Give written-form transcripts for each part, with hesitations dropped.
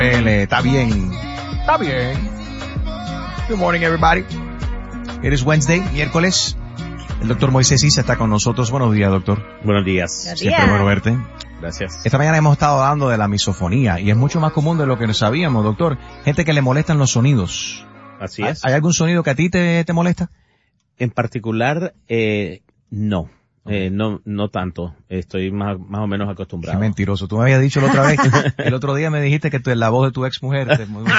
Está bien. Está bien. Good morning, everybody. It is Wednesday, miércoles. El doctor Moisés Isa está con nosotros. Buenos días, doctor. Buenos días. Siempre bueno verte. Gracias. Esta mañana hemos estado hablando de la misofonía y es mucho más común de lo que sabíamos, doctor. Gente que le molestan los sonidos. Así es. ¿Hay algún sonido que a ti te molesta? En particular, no. No tanto. Estoy más o menos acostumbrado. Qué mentiroso. Tú me habías dicho la otra vez, el otro día me dijiste que la voz de tu ex mujer Bueno,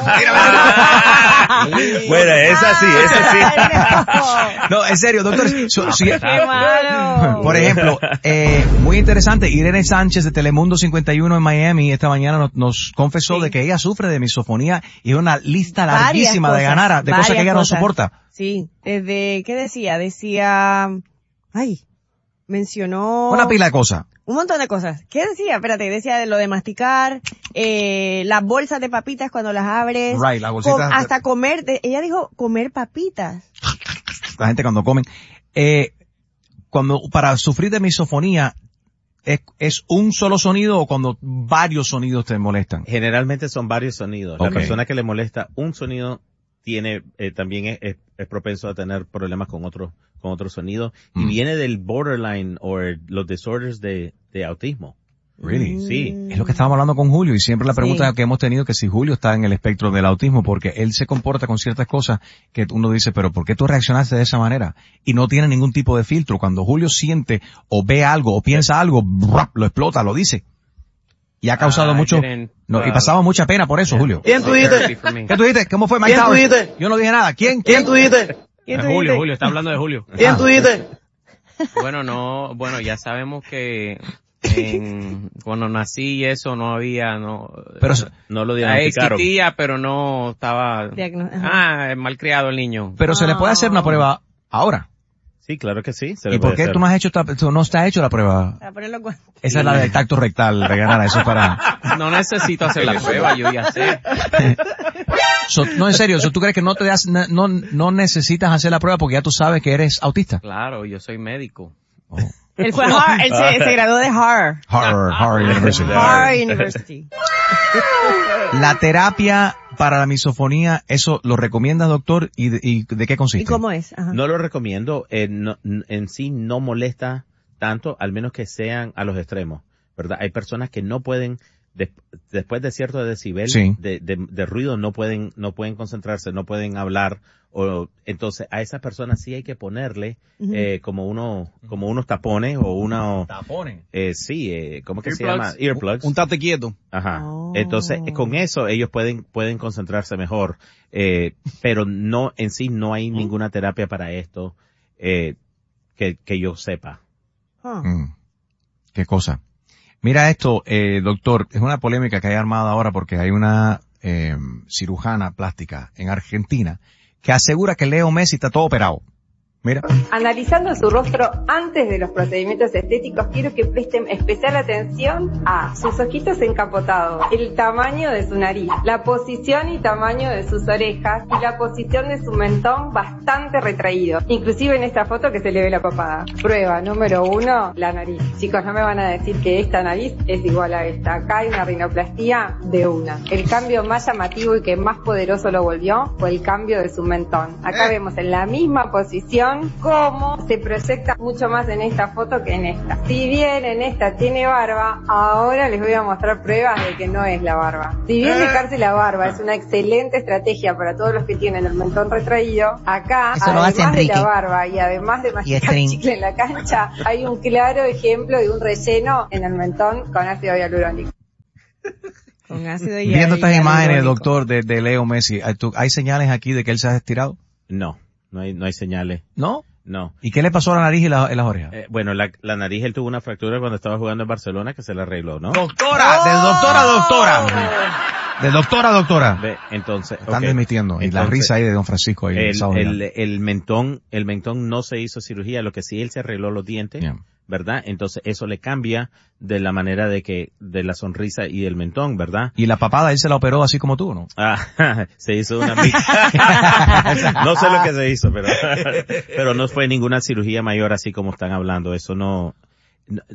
esa sí. No, en serio, doctor. ¡Qué malo! Por ejemplo, muy interesante, Irene Sánchez de Telemundo 51 en Miami esta mañana nos confesó de que ella sufre de misofonía y una lista larguísima de cosas que ella no soporta. Sí, ¿qué decía? Mencionó... Una pila de cosas. Un montón de cosas. ¿Qué decía? Espérate, decía de lo de masticar, las bolsas de papitas cuando las abres. Right, las bolsitas. Hasta comer, ella dijo comer papitas. La gente cuando comen. Para sufrir de misofonía, ¿es un solo sonido o cuando varios sonidos te molestan? Generalmente son varios sonidos. Okay. La persona que le molesta un sonido también es propenso a tener problemas con otro sonido y viene del borderline o los disorders de autismo. Really? Sí. Es lo que estábamos hablando con Julio y siempre la pregunta que hemos tenido que si Julio está en el espectro del autismo porque él se comporta con ciertas cosas que uno dice, pero ¿por qué tú reaccionaste de esa manera? Y no tiene ningún tipo de filtro. Cuando Julio siente o ve algo o piensa algo, lo explota, lo dice. Y ha causado mucho, y pasaba mucha pena por eso, Julio. ¿Quién tú dijiste? ¿Qué tú dijiste? ¿Cómo fue Mike ¿Quién tú Towers? dijiste? Yo no dije nada. ¿Quién tú dijiste? Julio, está hablando de Julio. ¿Quién tú dijiste? Bueno, ya sabemos que cuando nací y eso no había, pero no lo diagnosticaron. Existía, pero no estaba, malcriado el niño. Pero se le puede hacer una prueba ahora. Sí, claro que sí. ¿Y por qué tú no has hecho no está hecho la prueba? Para ponerlo cuenta. Esa es la del tacto rectal, regalar eso para... No necesito hacer la prueba, yo ya sé. No, en serio, ¿tú crees que no necesitas hacer la prueba porque ya tú sabes que eres autista? Claro, yo soy médico. Oh. Él fue él se graduó de Harvard University. Harvard University. La terapia para la misofonía, ¿eso lo recomiendas, doctor? ¿Y de qué consiste? ¿Y cómo es? Ajá. No lo recomiendo. En sí no molesta tanto, al menos que sean a los extremos, ¿verdad? Hay personas que no pueden, después de cierto decibel de ruido, no pueden concentrarse, no pueden hablar, entonces a esas personas sí hay que ponerle como unos tapones o ¿Tapones? ¿cómo que se llama? Earplugs. Un tate quieto. Ajá. Entonces con eso ellos pueden concentrarse mejor, pero no en sí no hay ninguna terapia para esto que yo sepa. ¿Qué cosa? Mira esto, doctor, es una polémica que hay armada ahora porque hay una cirujana plástica en Argentina que asegura que Leo Messi está todo operado. Mira. Analizando su rostro antes de los procedimientos estéticos, quiero que presten especial atención a sus ojitos encapotados, el tamaño de su nariz, la posición y tamaño de sus orejas y la posición de su mentón bastante retraído, inclusive en esta foto que se le ve la papada. Prueba número 1, la nariz. Chicos, no me van a decir que esta nariz es igual a esta. Acá hay una rinoplastia de una. El cambio más llamativo y que más poderoso lo volvió fue el cambio de su mentón. Acá vemos en la misma posición cómo se proyecta mucho más en esta foto que en esta. Si bien en esta tiene barba, ahora les voy a mostrar pruebas de que no es la barba. Si bien dejarse la barba es una excelente estrategia para todos los que tienen el mentón retraído, acá, además de la barba y además de masticar chicle en la cancha, hay un claro ejemplo de un relleno en el mentón con ácido hialurónico. Con ácido Viendo estas imágenes, doctor, de Leo Messi, ¿hay señales aquí de que él se ha estirado? No hay señales. ¿No? No. ¿Y qué le pasó a la nariz y las orejas? Bueno, la nariz, él tuvo una fractura cuando estaba jugando en Barcelona que se le arregló, ¿no? ¡Doctora! ¡De doctora a doctora! De doctora a doctora. Entonces, están desmitiendo. Y la risa ahí de don Francisco. Ahí el mentón no se hizo cirugía, lo que sí él se arregló los dientes. ¿Verdad? Entonces eso le cambia de la manera de la sonrisa y el mentón, ¿verdad? Y la papada él se la operó así como tú, ¿no? Se hizo una no sé lo que se hizo, pero no fue ninguna cirugía mayor así como están hablando. Eso no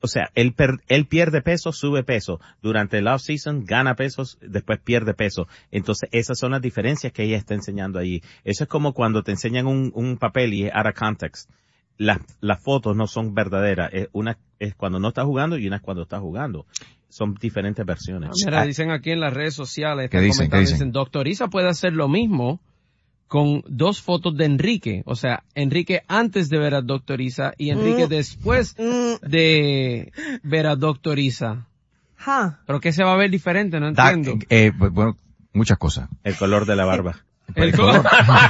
O sea, él pierde peso, sube peso. Durante el off-season gana pesos, después pierde peso. Entonces, esas son las diferencias que ella está enseñando allí. Eso es como cuando te enseñan un papel y es out of context. Las fotos no son verdaderas. Una es cuando no está jugando y una es cuando está jugando. Son diferentes versiones. Mira, dicen aquí en las redes sociales, ¿Qué dicen? Doctor Isa puede hacer lo mismo con 2 fotos de Enrique. O sea, Enrique antes de ver a Doctor Isa y Enrique después de ver a Doctor Isa. ¿Pero qué se va a ver diferente? No entiendo. Bueno, muchas cosas. El color de la barba. El color.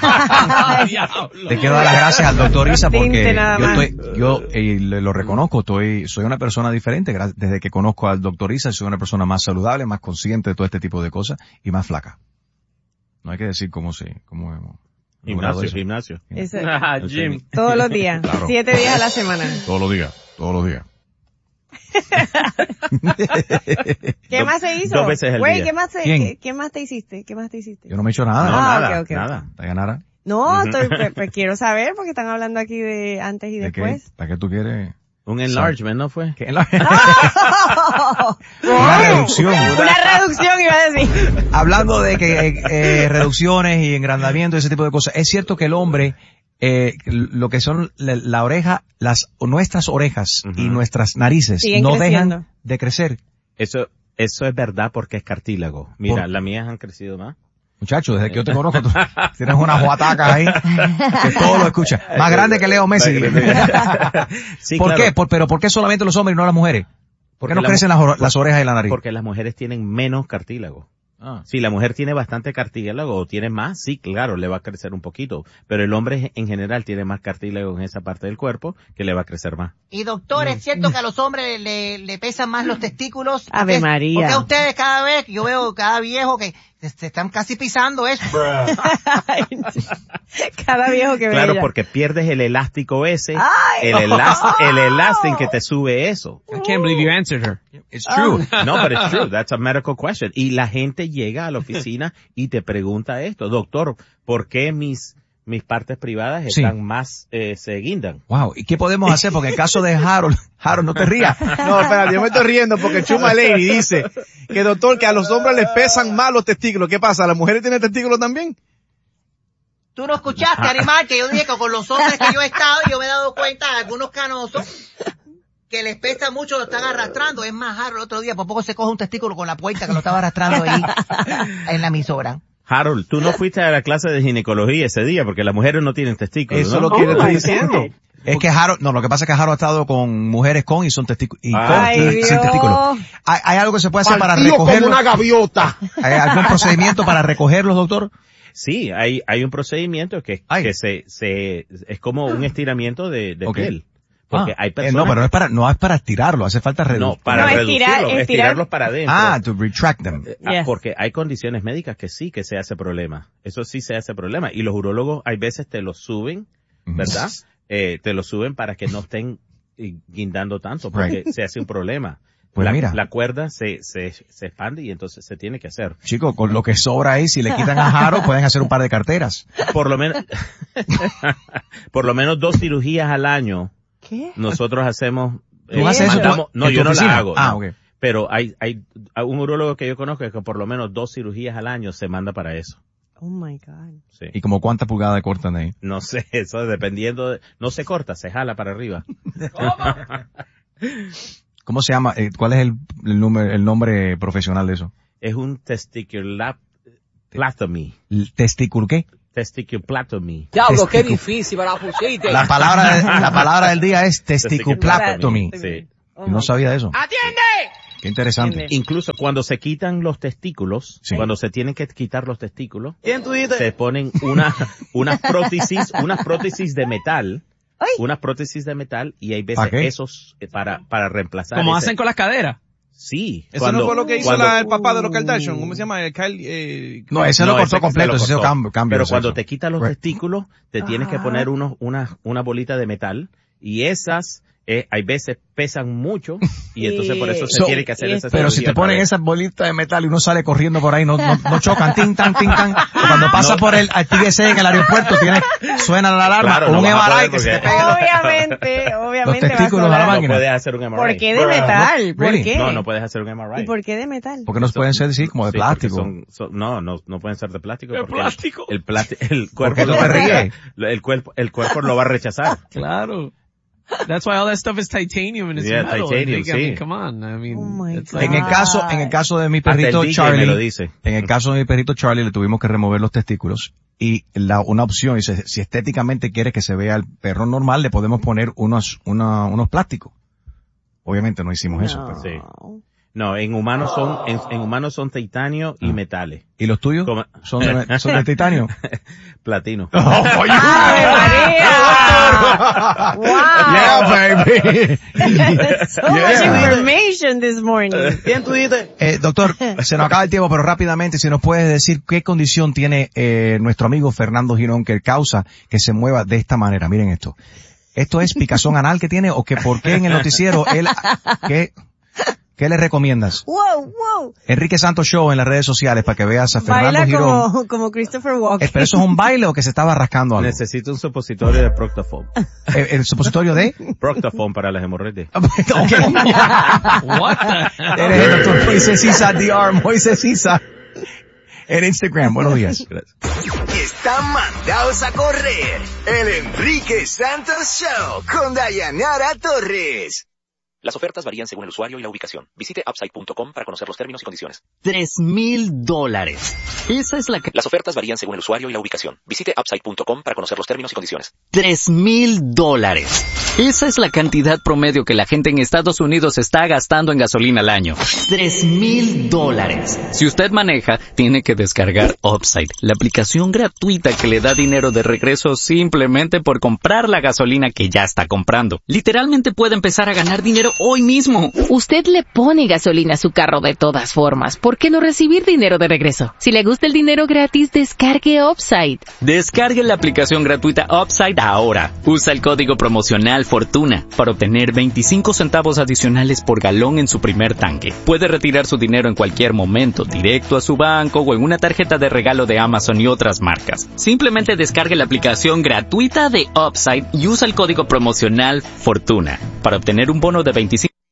Te quiero dar las gracias al doctor Isa porque yo lo reconozco, soy una persona diferente. Desde que conozco al doctor Isa soy una persona más saludable, más consciente de todo este tipo de cosas y más flaca. No hay que decir cómo Gimnasio. Jim. Todos los días. Claro. 7 días a la semana. Todos los días. ¿Qué más se hizo? 2 veces al día. ¿qué más te hiciste? Yo no me he hecho nada. No, nada. Okay. Nada. ¿Nada? No, quiero saber porque están hablando aquí de antes y después. ¿Para qué tú quieres? Un enlargement, ¿no fue? Una reducción. Una reducción iba a decir. Hablando de que reducciones y engrandamiento y ese tipo de cosas, es cierto que el hombre, lo que son la oreja, nuestras orejas y nuestras narices siguen no creciendo. dejan de crecer. Eso es verdad porque es cartílago. Mira, las mías han crecido más. Muchacho, desde que yo te conozco, tú tienes unas guatacas ahí que todo lo escucha. Más grande que Leo Messi. Sí, ¿Por claro. qué? ¿Pero por qué solamente los hombres y no las mujeres? ¿Por qué no crecen las orejas y la nariz? Porque las mujeres tienen menos cartílago. Si la mujer tiene bastante cartílago o tiene más, sí, claro, le va a crecer un poquito. Pero el hombre en general tiene más cartílago en esa parte del cuerpo que le va a crecer más. Y doctor, ¿es cierto que a los hombres le pesan más los testículos? Ave María. Porque a ustedes cada vez, yo veo cada viejo que se están casi pisando eso. Cada viejo que ve. Claro, porque pierdes el elástico ese, Ay. el elástico que te sube eso. I can't believe you answered her. It's true. No, but it's true. That's a medical question. Y la gente llega a la oficina y te pregunta esto, doctor, ¿por qué mis partes privadas están más, se guindan? Wow. ¿Y qué podemos hacer? Porque en el caso de Harold, no te rías. No, espera, yo me estoy riendo porque Chuma Lady dice que doctor, que a los hombres les pesan más los testículos. ¿Qué pasa? ¿Las mujeres tienen testículos también? Tú no escuchaste, animal, que yo dije que con los hombres que yo he estado, yo me he dado cuenta de algunos canosos que les pesa mucho, lo están arrastrando. Es más, Harold, el otro día por poco se coge un testículo con la puerta que lo estaba arrastrando ahí en la emisora. Harold, tú no fuiste a la clase de ginecología ese día porque las mujeres no tienen testículos, Eso ¿no? es lo que le estoy diciendo. Es que Harold, lo que pasa es que Harold ha estado con mujeres con y son testículos, y Ay, sin Dios. testículos. ¿Hay algo que se puede hacer para Partido como recogerlos? una gaviota. ¿Hay algún procedimiento para recogerlos, doctor? Sí, hay un procedimiento que es como un estiramiento de piel. Porque hay personas... No, pero no es para estirarlo, hace falta reducirlo. No, para reducirlos, estirar. estirarlos para adentro. To retract them. Yes. Porque hay condiciones médicas que sí que se hace problema. Eso sí se hace problema. Y los urólogos hay veces te los suben, ¿verdad? Te los suben para que no estén guindando tanto, porque se hace un problema. Pues mira. La cuerda se expande y entonces se tiene que hacer. Chico, con lo que sobra ahí, si le quitan a Harold, pueden hacer un par de carteras. Por lo menos 2 cirugías al año. ¿Qué? Nosotros hacemos... ¿Tú haces eso? No, yo no la hago. Ah, no. ok. Pero hay un urólogo que yo conozco que por lo menos 2 cirugías al año se manda para eso. Oh my God. Sí. ¿Y como cuántas pulgadas cortan ahí? No sé, eso dependiendo no se corta, se jala para arriba. ¿Cómo se llama? ¿Cuál es el nombre profesional de eso? Es un testiculoplatomy. ¿Testículo qué? Testiculoplatomy. Diablo, qué difícil me la pusiste. La palabra del día es testiculoplatomy. Sí. Yo no sabía de eso. ¡Atiende! Qué interesante. Incluso cuando se quitan los testículos, cuando se tienen que quitar los testículos, se ponen unas prótesis de metal. Ay. Unas prótesis de metal y hay veces esos para reemplazar. ¿Cómo hacen con las caderas? Sí. Eso no fue lo que hizo el papá de los Kardashian. ¿Cómo se llama? No, ese lo cortó completo, ese cambio. Pero cuando te quitan los testículos, te tienes que poner una bolita de metal y esas hay veces pesan mucho y entonces por eso se tiene que hacer esa Pero si te ponen esas bolitas de metal y uno sale corriendo por ahí, no chocan, tin, tan. Cuando pasa por el TSA en el aeropuerto, suena la alarma, claro, un MRI que se te pega. Obviamente. Los testículos a la máquina. No puedes hacer un MRI. ¿Por qué de metal? ¿Por qué? No puedes hacer un MRI. ¿Y por qué de metal? Porque no pueden ser así como de plástico. No pueden ser de plástico. ¿De plástico? El cuerpo lo va a rechazar. El cuerpo lo va a rechazar. Claro. That's why all that stuff is titanium and it's metal. Titanium, I mean, come on. I mean, it's like, en el caso de mi perrito Charlie, le tuvimos que remover los testículos y una opción dice, si estéticamente quiere que se vea el perro normal, le podemos poner unos plásticos. Obviamente no hicimos eso, pero sí. No, en humanos son titanio y metales. ¿Y los tuyos? ¿Son de titanio? Platino. ¡Ave María! ¡Wow! Yeah, baby. So much information this morning. Bien, tú dices. Doctor, se nos acaba el tiempo, pero rápidamente, si nos puedes decir qué condición tiene nuestro amigo Fernando Girón que causa que se mueva de esta manera. Miren esto. ¿Esto es picazón anal que tiene o que por qué en el noticiero él... ¿Qué le recomiendas? Wow. Enrique Santos Show en las redes sociales para que veas a Fernando Girón. Baila como Christopher Walken. ¿Pero eso es un baile o que se estaba rascando algo? Necesito un supositorio de Proctafol. ¿El supositorio de? Proctafol para las hemorroides. what the? Eres el doctor Moisés Isa DR, Moisés Isa. En Instagram. Buenos días. Gracias. Están mandados a correr. El Enrique Santos Show con Dayanara Torres. Las ofertas varían según el usuario y la ubicación. Visite Upside.com para conocer los términos y condiciones. $3,000. Esa es Las ofertas varían según el usuario y la ubicación. Visite Upside.com para conocer los términos y condiciones. $3,000. Esa es la cantidad promedio que la gente en Estados Unidos está gastando en gasolina al año. $3,000. Si usted maneja, tiene que descargar Upside, la aplicación gratuita que le da dinero de regreso simplemente por comprar la gasolina que ya está comprando. Literalmente puede empezar a ganar dinero hoy mismo. Usted le pone gasolina a su carro de todas formas. ¿Por qué no recibir dinero de regreso? Si le gusta el dinero gratis, descargue Upside. Descargue la aplicación gratuita Upside ahora. Usa el código promocional Fortuna para obtener 25 centavos adicionales por galón en su primer tanque. Puede retirar su dinero en cualquier momento, directo a su banco o en una tarjeta de regalo de Amazon y otras marcas. Simplemente descargue la aplicación gratuita de Upside y usa el código promocional Fortuna para obtener un bono de 25